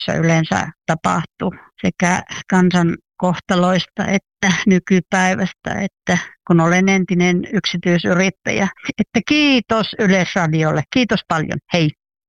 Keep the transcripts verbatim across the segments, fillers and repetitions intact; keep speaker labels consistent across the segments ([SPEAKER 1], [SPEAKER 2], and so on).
[SPEAKER 1] yleensä tapahtuu sekä kansan kohtaloista että nykypäivästä, että kun olen entinen yksityisyrittäjä. Että kiitos Yleisradiolle. Kiitos paljon. Hei.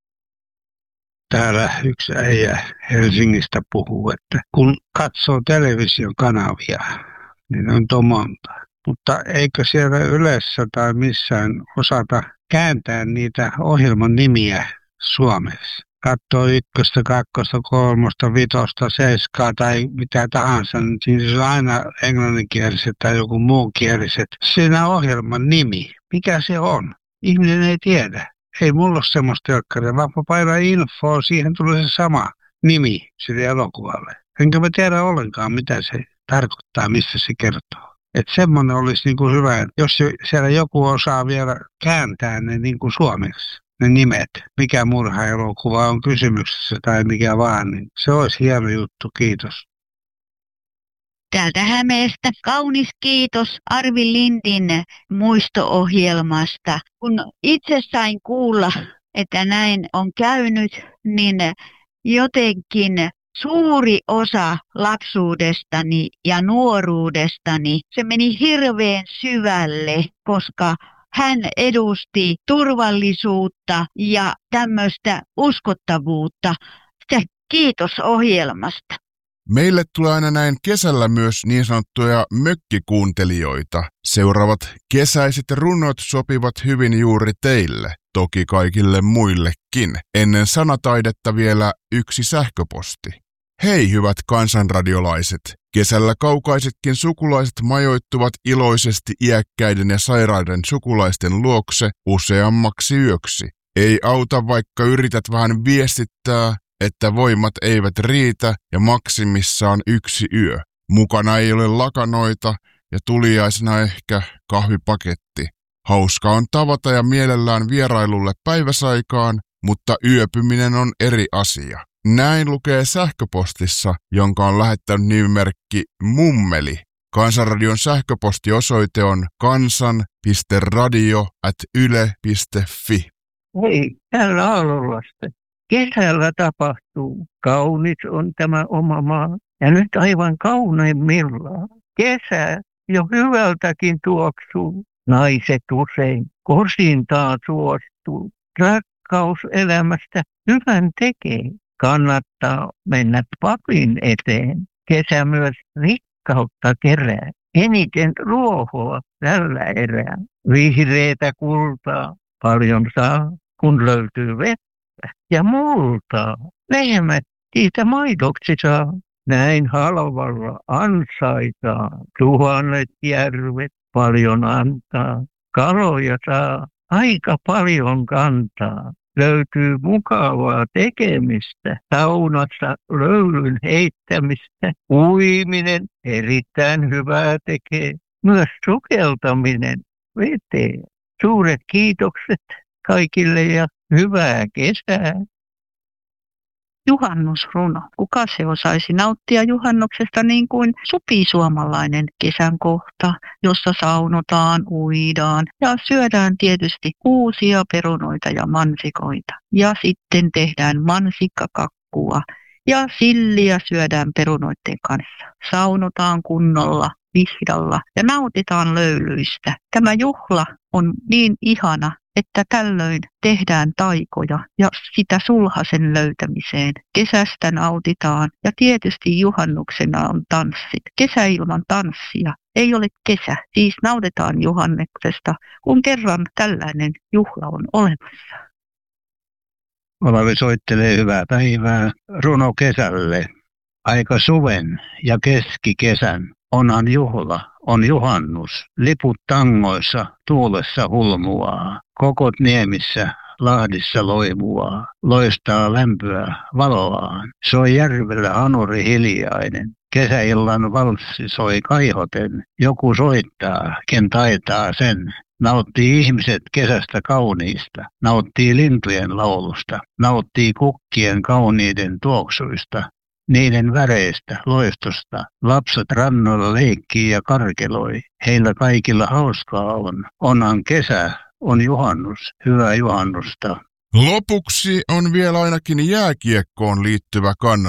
[SPEAKER 2] Täällä yksi äijä Helsingistä puhuu, että kun katsoo television kanavia, niin on to monta. Mutta eikö siellä Ylessä tai missään osata kääntää niitä ohjelman nimiä suomeksi? Katsoo ykköstä, kakkosta, kolmosta, vitosta, seiskaa tai mitä tahansa, niin siinä on aina englanninkieliset tai joku muunkieliset. Siinä ohjelman nimi, mikä se on? Ihminen ei tiedä. Ei mulla ole semmoista telkkaria, vaan paina infoa, siihen tulee se sama nimi sille elokuvalle. Enkä mä tiedä ollenkaan, mitä se tarkoittaa, missä se kertoo. Että semmoinen olisi niinku hyvä, että jos siellä joku osaa vielä kääntää ne niinku suomeksi, ne nimet, mikä murhaelokuva on kysymyksessä tai mikä vaan, niin se olisi hieno juttu. Kiitos.
[SPEAKER 1] Täältä Hämeestä kaunis kiitos Arvi Lindin muisto-ohjelmasta. Kun itse sain kuulla, että näin on käynyt, niin jotenkin suuri osa lapsuudestani ja nuoruudestani, se meni hirveän syvälle, koska hän edusti turvallisuutta ja tämmöistä uskottavuutta. Kiitos ohjelmasta.
[SPEAKER 3] Meille tulee aina näin kesällä myös niin sanottuja mökkikuuntelijoita. Seuraavat kesäiset runot sopivat hyvin juuri teille, toki kaikille muillekin. Ennen sanataidetta vielä yksi sähköposti. Hei hyvät kansanradiolaiset! Kesällä kaukaisetkin sukulaiset majoittuvat iloisesti iäkkäiden ja sairaiden sukulaisten luokse useammaksi yöksi. Ei auta, vaikka yrität vähän viestittää, että voimat eivät riitä ja maksimissaan yksi yö. Mukana ei ole lakanoita ja tuliaisena ehkä kahvipaketti. Hauska on tavata ja mielellään vierailulle päiväsaikaan, mutta yöpyminen on eri asia. Näin lukee sähköpostissa, jonka on lähettänyt nimimerkki Mummeli. Kansanradion sähköpostiosoite on kansan piste radio ät yle piste fi.
[SPEAKER 2] Hei, täällä Aalolaste. Kesällä tapahtuu. Kaunis on tämä oma maa. Ja nyt aivan kauneimmillaan. Kesä jo hyvältäkin tuoksuu. Naiset usein kosintaan suostuu. Rakkaus elämästä hyvän tekee. Kannattaa mennä papin eteen. Kesä myös rikkautta kerää. Eniten ruohoa tällä erää. Vihreätä kultaa paljon saa, kun löytyy vettä ja multaa. Lehmät siitä maidoksi saa. Näin halvalla ansaitaan. Tuhannet järvet paljon antaa. Kaloja saa aika paljon kantaa. Löytyy mukavaa tekemistä, saunassa löylyn heittämistä. Uiminen erittäin hyvää tekee, myös sukeltaminen veteen. Suuret kiitokset kaikille ja hyvää kesää.
[SPEAKER 1] Juhannusruno. Kuka se osaisi nauttia juhannuksesta niin kuin supisuomalainen kesän kohta, jossa saunotaan, uidaan ja syödään tietysti uusia perunoita ja mansikoita. Ja sitten tehdään mansikkakakkua ja silliä syödään perunoiden kanssa. Saunotaan kunnolla vihdalla ja nautitaan löylyistä. Tämä juhla on niin ihana, että tällöin tehdään taikoja ja sitä sulhasen löytämiseen. Kesästä nautitaan ja tietysti juhannuksena on tanssit. Kesä ilman tanssia ei ole kesä, siis nautitaan juhannuksesta, kun kerran tällainen juhla on olemassa.
[SPEAKER 2] Olavi soittelee hyvää päivää. Runo kesälle. Aika suven ja keskikesän. Onhan juhla, on juhannus. Liput tangoissa, tuulessa hulmuaa. Kokot niemissä, lahdissa loimuaa. Loistaa lämpöä valoaan. Soi järvellä anuri hiljainen. Kesäillan valssi soi kaihoten. Joku soittaa, ken taitaa sen. Nauttii ihmiset kesästä kauniista. Nauttii lintujen laulusta. Nauttii kukkien kauniiden tuoksuista. Niiden väreistä, loistosta. Lapset rannoilla leikkii ja karkeloi. Heillä kaikilla hauskaa on. Onhan kesä, on juhannus. Hyvää juhannusta.
[SPEAKER 3] Lopuksi on vielä ainakin jääkiekkoon liittyvä kannanotto.